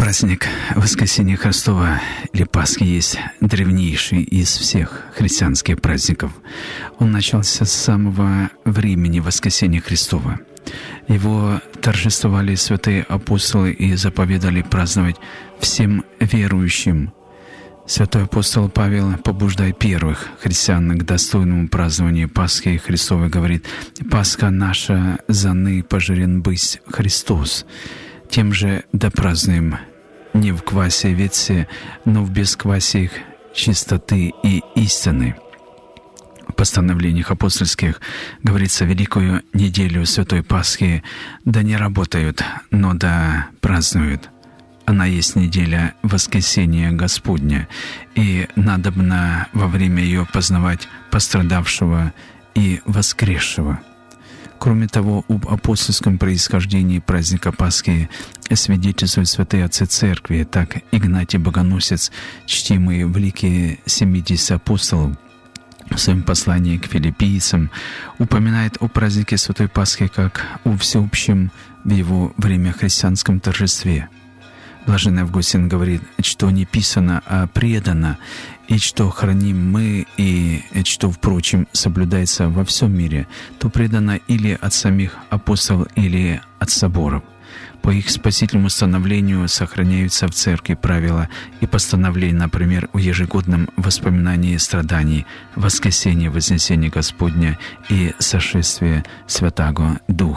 Праздник Воскресения Христова или Пасхи есть древнейший из всех христианских праздников. Он начался с самого времени Воскресения Христова. Его торжествовали святые апостолы и заповедали праздновать всем верующим. Святой апостол Павел, побуждая первых христиан к достойному празднованию Пасхи Христовой, говорит: «Пасха наша заны пожирен быть Христос. Тем же допразднуем не в квасе ветсе, но в бесквасе их чистоты и истины». В постановлениях апостольских говорится: «Великую неделю Святой Пасхи да не работают, но да празднуют. Она есть неделя Воскресения Господня, и надобно во время ее познавать пострадавшего и воскресшего». Кроме того, об апостольском происхождении праздника Пасхи свидетельствуют святые отцы Церкви. Так Игнатий Богоносец, чтимый в лике 70 апостолов, в своем послании к филиппийцам упоминает о празднике Святой Пасхи как о всеобщем в его время христианском торжестве. Блаженный Августин говорит, что не писано, а предано, и что храним мы, и что, впрочем, соблюдается во всем мире, то предано или от самих апостолов, или от соборов. По их спасительному установлению сохраняются в церкви правила и постановления, например, о ежегодном воспоминании страданий, воскресения, вознесения Господня и сошествия Святаго Духа.